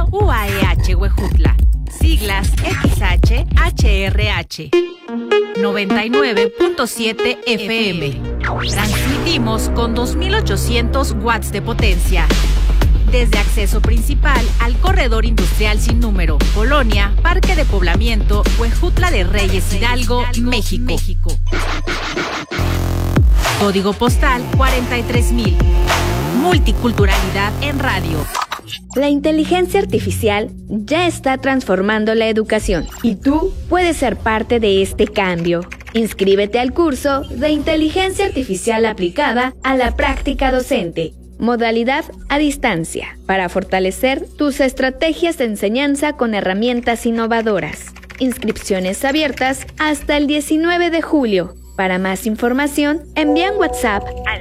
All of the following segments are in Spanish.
Radio UAEH Huejutla, siglas XHHRH, 99.7 FM. Transmitimos con 2800 watts de potencia. Desde acceso principal al corredor industrial sin número, Colonia, Parque de Poblamiento, Huejutla de Reyes, Hidalgo, México. Código postal 43000. Multiculturalidad en radio. La inteligencia artificial ya está transformando la educación y tú puedes ser parte de este cambio. Inscríbete al curso de Inteligencia Artificial aplicada a la práctica docente. Modalidad a distancia, para fortalecer tus estrategias de enseñanza con herramientas innovadoras. Inscripciones abiertas hasta el 19 de julio. Para más información, envía un WhatsApp al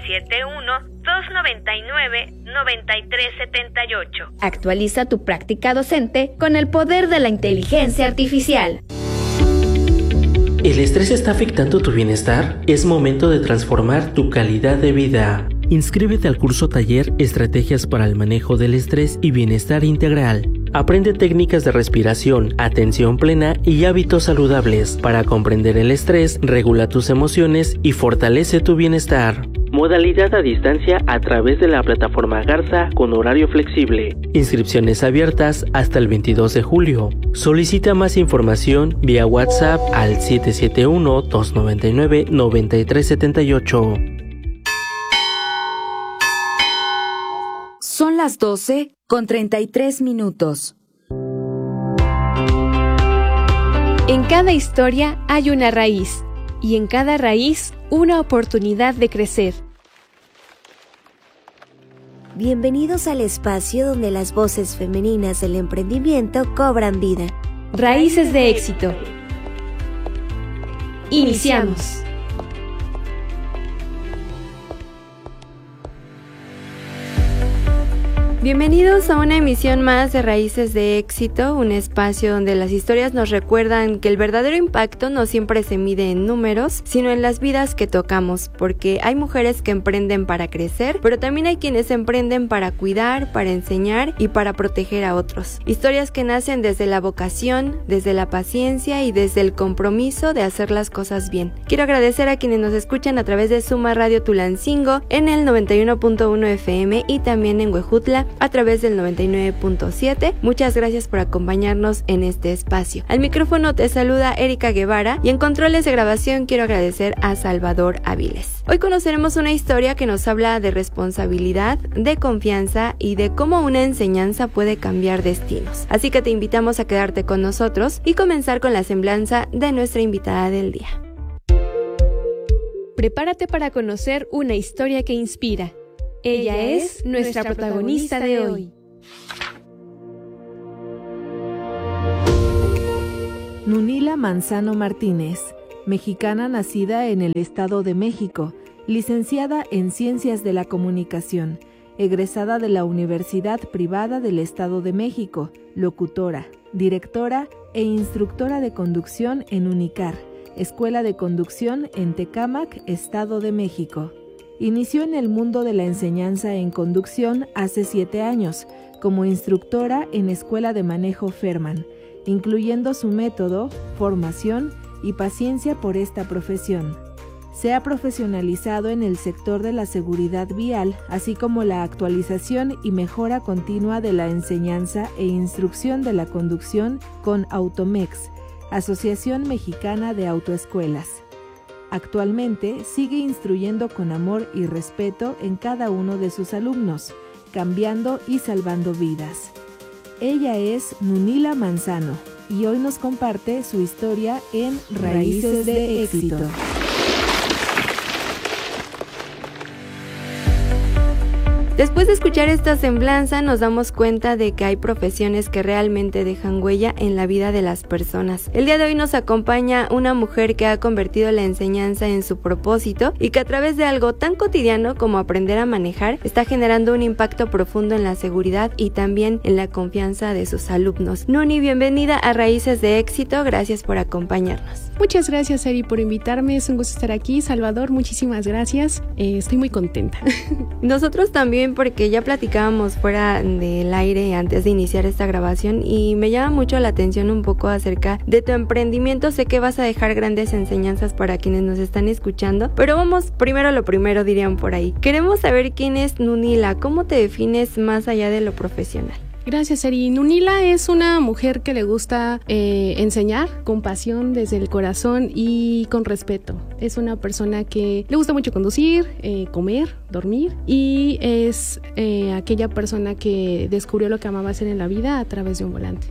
771-299-9378. Actualiza tu práctica docente con el poder de la inteligencia artificial. ¿El estrés está afectando tu bienestar? Es momento de transformar tu calidad de vida. Inscríbete al curso taller Estrategias para el manejo del estrés y bienestar integral. Aprende técnicas de respiración, atención plena y hábitos saludables para comprender el estrés, regula tus emociones y fortalece tu bienestar. Modalidad a distancia a través de la plataforma Garza con horario flexible. Inscripciones abiertas hasta el 22 de julio. Solicita más información vía WhatsApp al 771-299-9378. Son las 12:33. En cada historia hay una raíz, y en cada raíz una oportunidad de crecer. Bienvenidos al espacio donde las voces femeninas del emprendimiento cobran vida. Raíces de éxito. Iniciamos. Bienvenidos a una emisión más de Raíces de Éxito, un espacio donde las historias nos recuerdan que el verdadero impacto no siempre se mide en números, sino en las vidas que tocamos, porque hay mujeres que emprenden para crecer, pero también hay quienes emprenden para cuidar, para enseñar y para proteger a otros. Historias que nacen desde la vocación, desde la paciencia y desde el compromiso de hacer las cosas bien. Quiero agradecer a quienes nos escuchan a través de Suma Radio Tulancingo en el 91.1 FM y también en Huejutla a través del 99.7. Muchas gracias por acompañarnos en este espacio. Al micrófono te saluda Erika Guevara y en controles de grabación quiero agradecer a Salvador Áviles. Hoy conoceremos una historia que nos habla de responsabilidad, de confianza y de cómo una enseñanza puede cambiar destinos. Así que te invitamos a quedarte con nosotros y comenzar con la semblanza de nuestra invitada del día. Prepárate para conocer una historia que inspira. Ella es nuestra protagonista de hoy. Nunila Manzano Martínez, mexicana nacida en el Estado de México, licenciada en Ciencias de la Comunicación, egresada de la Universidad Privada del Estado de México, locutora, directora e instructora de conducción en UNICAR, Escuela de Conducción en Tecámac, Estado de México. Inició en el mundo de la enseñanza en conducción hace 7 años, como instructora en Escuela de Manejo Ferman, incluyendo su método, formación y paciencia por esta profesión. Se ha profesionalizado en el sector de la seguridad vial, así como la actualización y mejora continua de la enseñanza e instrucción de la conducción con Automex, Asociación Mexicana de Autoescuelas. Actualmente sigue instruyendo con amor y respeto en cada uno de sus alumnos, cambiando y salvando vidas. Ella es Nunila Manzano y hoy nos comparte su historia en Raíces de Éxito. Después de escuchar esta semblanza nos damos cuenta de que hay profesiones que realmente dejan huella en la vida de las personas. El día de hoy nos acompaña una mujer que ha convertido la enseñanza en su propósito y que a través de algo tan cotidiano como aprender a manejar está generando un impacto profundo en la seguridad y también en la confianza de sus alumnos. Nuni, bienvenida a Raíces de Éxito, gracias por acompañarnos. Muchas gracias, Eri, por invitarme, es un gusto estar aquí. Salvador, muchísimas gracias, estoy muy contenta. Nosotros también también porque ya platicábamos fuera del aire antes de iniciar esta grabación y me llama mucho la atención un poco acerca de tu emprendimiento. Sé que vas a dejar grandes enseñanzas para quienes nos están escuchando, pero vamos primero a lo primero, dirían por ahí. Queremos saber quién es Nunila, ¿cómo te defines más allá de lo profesional? Gracias, Eri. Nunila es una mujer que le gusta enseñar con pasión desde el corazón y con respeto. Es una persona que le gusta mucho conducir, comer, dormir y es aquella persona que descubrió lo que amaba hacer en la vida a través de un volante.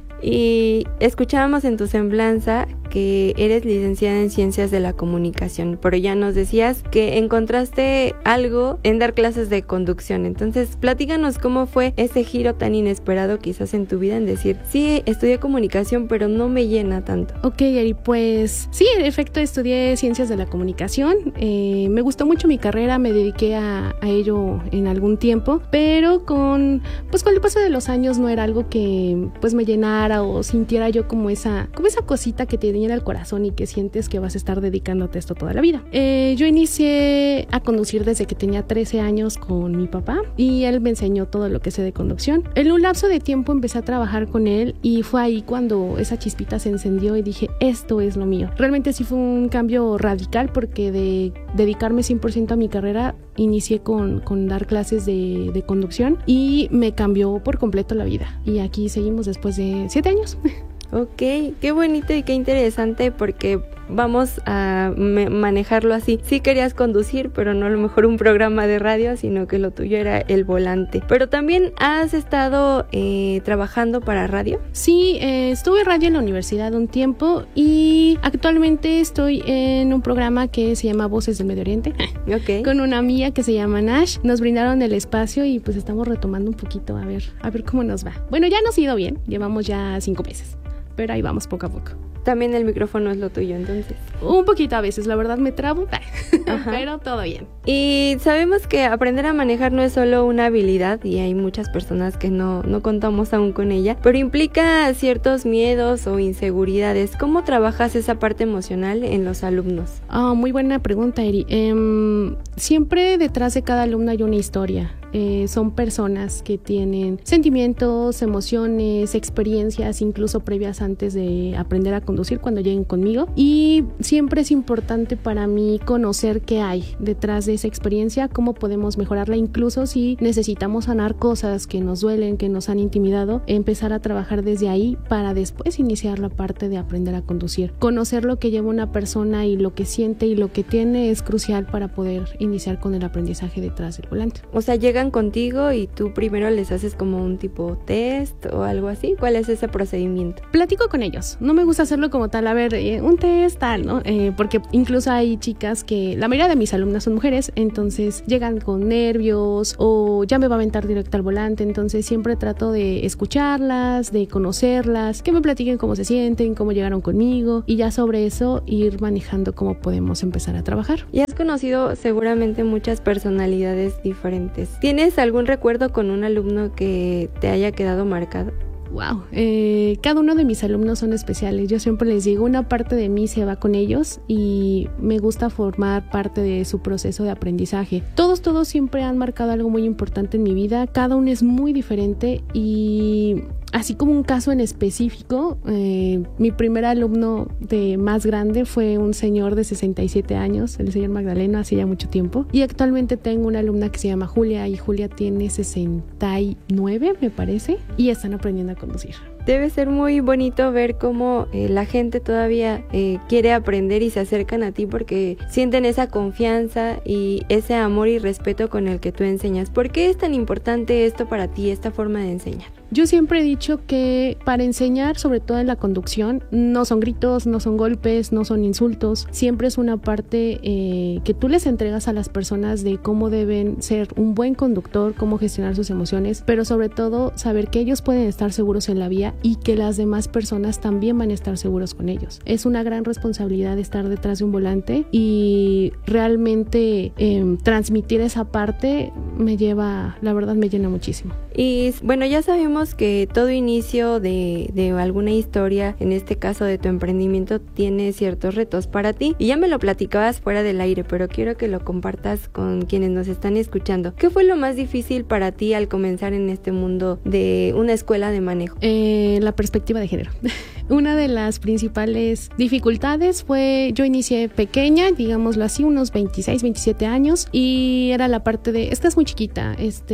Y escuchábamos en tu semblanza que eres licenciada en Ciencias de la Comunicación, pero ya nos decías que encontraste algo en dar clases de conducción. Entonces, platícanos cómo fue ese giro tan inesperado quizás en tu vida en decir, sí, estudié comunicación, pero no me llena tanto. Ok, Eri, pues sí, en efecto estudié Ciencias de la Comunicación. Me gustó mucho mi carrera, me dediqué a ello en algún tiempo, pero con el paso de los años no era algo que pues me llenara o sintiera yo como esa cosita que te llena el corazón y que sientes que vas a estar dedicándote a esto toda la vida. Yo inicié a conducir desde que tenía 13 años con mi papá y él me enseñó todo lo que sé de conducción. En un lapso de tiempo empecé a trabajar con él y fue ahí cuando esa chispita se encendió y dije, esto es lo mío. Realmente sí fue un cambio radical porque de dedicarme 100% a mi carrera inicié con dar clases de conducción y me cambió por completo la vida. Y aquí seguimos después de 7 años. Ok, qué bonito y qué interesante porque vamos a manejarlo así. Sí querías conducir, pero no a lo mejor un programa de radio, sino que lo tuyo era el volante. Pero también has estado trabajando para radio. Sí, estuve en radio en la universidad un tiempo y actualmente estoy en un programa que se llama Voces del Medio Oriente. Okay. Con una amiga que se llama Nash. Nos brindaron el espacio y pues estamos retomando un poquito a ver cómo nos va. Bueno, ya nos ha ido bien, llevamos ya 5 meses. Pero ahí vamos poco a poco. También el micrófono es lo tuyo, entonces. Un poquito a veces, la verdad me trabo, pero todo bien. Y sabemos que aprender a manejar no es solo una habilidad y hay muchas personas que no contamos aún con ella, pero implica ciertos miedos o inseguridades. ¿Cómo trabajas esa parte emocional en los alumnos? Muy buena pregunta, Eri. Siempre detrás de cada alumno hay una historia. Son personas que tienen sentimientos, emociones, experiencias, incluso previas antes de aprender a conducir cuando lleguen conmigo. Y siempre es importante para mí conocer qué hay detrás de esa experiencia, cómo podemos mejorarla, incluso si necesitamos sanar cosas que nos duelen, que nos han intimidado, empezar a trabajar desde ahí para después iniciar la parte de aprender a conducir. Conocer lo que lleva una persona y lo que siente y lo que tiene es crucial para poder iniciar con el aprendizaje detrás del volante. O sea, llegan contigo y tú primero les haces como un tipo test o algo así. ¿Cuál es ese procedimiento? Platico con ellos. No me gusta hacerlo como tal, un test tal, ¿no? Porque incluso hay chicas que, la mayoría de mis alumnas son mujeres, entonces llegan con nervios o ya me va a aventar directo al volante, entonces siempre trato de escucharlas, de conocerlas, que me platiquen cómo se sienten, cómo llegaron conmigo y ya sobre eso ir manejando cómo podemos empezar a trabajar. Y has conocido seguramente muchas personalidades diferentes. ¿Tienes algún recuerdo con un alumno que te haya quedado marcado? Wow, cada uno de mis alumnos son especiales. Yo siempre les digo, una parte de mí se va con ellos y me gusta formar parte de su proceso de aprendizaje. Todos siempre han marcado algo muy importante en mi vida. Cada uno es muy diferente y así como un caso en específico, mi primer alumno de más grande fue un señor de 67 años, el señor Magdaleno, hace ya mucho tiempo. Y actualmente tengo una alumna que se llama Julia y Julia tiene 69, me parece, y están aprendiendo a conducir. Debe ser muy bonito ver cómo la gente todavía quiere aprender y se acercan a ti porque sienten esa confianza y ese amor y respeto con el que tú enseñas. ¿Por qué es tan importante esto para ti, esta forma de enseñar? Yo siempre he dicho que para enseñar, sobre todo en la conducción, no son gritos, no son golpes, no son insultos. Siempre es una parte que tú les entregas a las personas de cómo deben ser un buen conductor, cómo gestionar sus emociones, pero sobre todo saber que ellos pueden estar seguros en la vía y que las demás personas también van a estar seguros con ellos. Es una gran responsabilidad estar detrás de un volante y realmente transmitir esa parte la verdad me llena muchísimo. Y bueno, ya sabemos que todo inicio de alguna historia, en este caso de tu emprendimiento, tiene ciertos retos para ti. Y ya me lo platicabas fuera del aire, pero quiero que lo compartas con quienes nos están escuchando. ¿Qué fue lo más difícil para ti al comenzar en este mundo de una escuela de manejo? La perspectiva de género. Una de las principales dificultades fue, yo inicié pequeña, digámoslo así, unos 26, 27 años, y era la parte de, estás muy chiquita,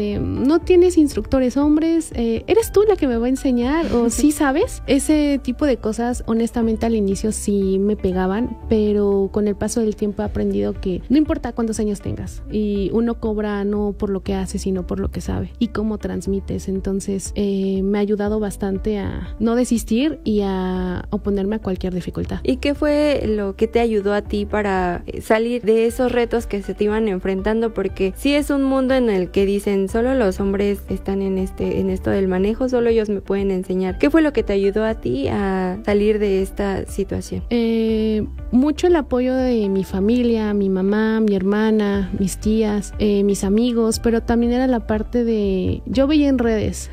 no tienes instructores hombres, ¿eres tú la que me va a enseñar? ¿O sí sabes? Ese tipo de cosas, honestamente, al inicio sí me pegaban, pero con el paso del tiempo he aprendido que no importa cuántos años tengas, y uno cobra no por lo que hace, sino por lo que sabe y cómo transmites. Entonces, me ha ayudado bastante a no desistir y a oponerme a cualquier dificultad. ¿Y qué fue lo que te ayudó a ti para salir de esos retos que se te iban enfrentando? Porque sí es un mundo en el que dicen, solo los hombres están en esto del manejo, solo ellos me pueden enseñar. ¿Qué fue lo que te ayudó a ti a salir de esta situación? Mucho el apoyo de mi familia, mi mamá, mi hermana, mis tías, mis amigos, pero también era la parte de, yo veía en redes,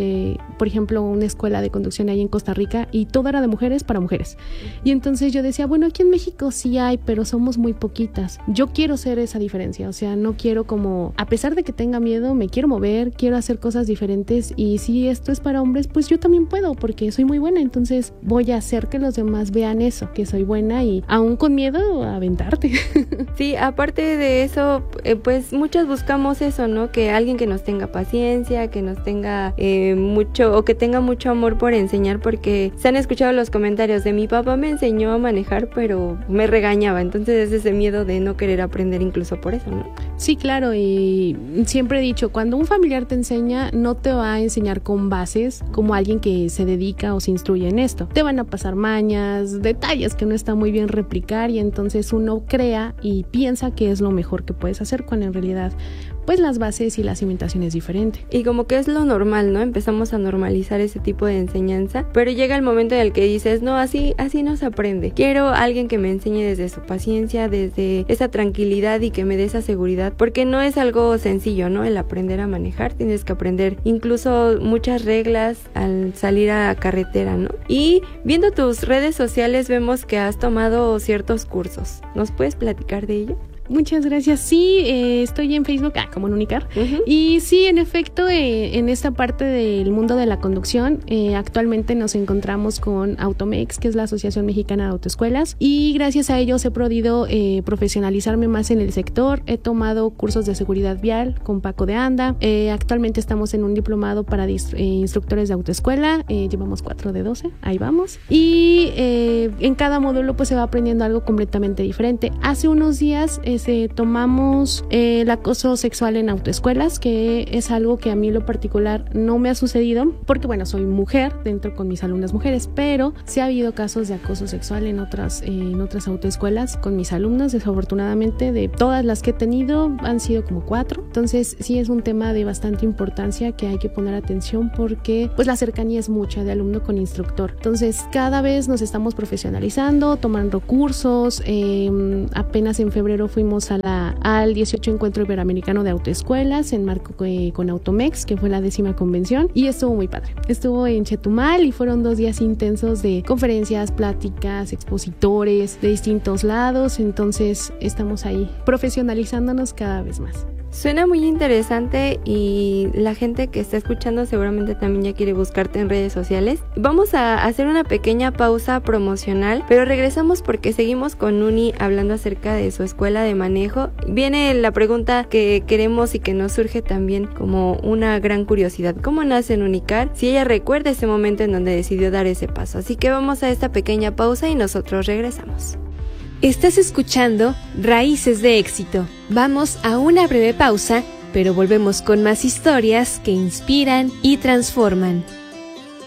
por ejemplo, una escuela de conducción ahí en Costa Rica, y todo era de mujeres para mujeres. Y entonces yo decía, bueno, aquí en México sí hay, pero somos muy poquitas. Yo quiero ser esa diferencia, o sea, no quiero como, a pesar de que tenga miedo, me quiero mover, quiero hacer cosas diferentes, y si esto es para hombres, pues yo también puedo, porque soy muy buena. Entonces voy a hacer que los demás vean eso, que soy buena, y aún con miedo, aventarte. Sí, aparte de eso, pues muchas buscamos eso, ¿no? Que alguien que nos tenga paciencia, que nos tenga mucho, o que tenga mucho amor por enseñar, porque se han escuchado los comentarios de mi papá me enseñó a manejar, pero me regañaba. Entonces es ese miedo de no querer aprender incluso por eso, ¿no? Sí, claro, y siempre he dicho, cuando un familiar te enseña, no te va a enseñar con bases como alguien que se dedica o se instruye en esto. Te van a pasar mañas, detalles que no está muy bien replicar, y entonces uno crea y piensa que es lo mejor que puedes hacer, cuando en realidad pues las bases y la cimentación es diferente. Y como que es lo normal, ¿no? Empezamos a normalizar ese tipo de enseñanza, pero llega el momento en el que dices, no, así no se aprende. Quiero a alguien que me enseñe desde su paciencia, desde esa tranquilidad, y que me dé esa seguridad, porque no es algo sencillo, ¿no? El aprender a manejar, tienes que aprender incluso muchas reglas al salir a carretera, ¿no? Y viendo tus redes sociales vemos que has tomado ciertos cursos. ¿Nos puedes platicar de ello? Muchas gracias. Sí, estoy en Facebook como Nunicar. Y sí, en efecto, en esta parte del mundo de la conducción, actualmente nos encontramos con Automex, que es la Asociación Mexicana de Autoescuelas, y gracias a ellos he podido profesionalizarme más en el sector. He tomado cursos de seguridad vial con Paco de Anda. Actualmente estamos en un diplomado para instructores de autoescuela. Llevamos 4 de 12, ahí vamos. Y en cada módulo pues se va aprendiendo algo completamente diferente. Hace unos días tomamos el acoso sexual en autoescuelas, que es algo que a mí en lo particular no me ha sucedido, porque bueno, soy mujer dentro con mis alumnas mujeres, pero sí ha habido casos de acoso sexual en otras autoescuelas con mis alumnas. Desafortunadamente, de todas las que he tenido, han sido como 4. Entonces sí es un tema de bastante importancia que hay que poner atención, porque pues la cercanía es mucha de alumno con instructor. Entonces cada vez nos estamos profesionalizando, tomando cursos. Apenas en febrero fuimos al 18 Encuentro Iberoamericano de Autoescuelas en marco con Automex, que fue la 10ª convención, y estuvo muy padre. Estuvo en Chetumal y fueron 2 días intensos de conferencias, pláticas, expositores de distintos lados. Entonces estamos ahí profesionalizándonos cada vez más. Suena muy interesante, y la gente que está escuchando seguramente también ya quiere buscarte en redes sociales. Vamos a hacer una pequeña pausa promocional, pero regresamos porque seguimos con Nuni hablando acerca de su escuela de manejo. Viene la pregunta que queremos y que nos surge también como una gran curiosidad: ¿cómo nace Nunicar? Si ella recuerda ese momento en donde decidió dar ese paso. Así que vamos a esta pequeña pausa y nosotros regresamos. Estás escuchando Raíces de Éxito. Vamos a una breve pausa, pero volvemos con más historias que inspiran y transforman.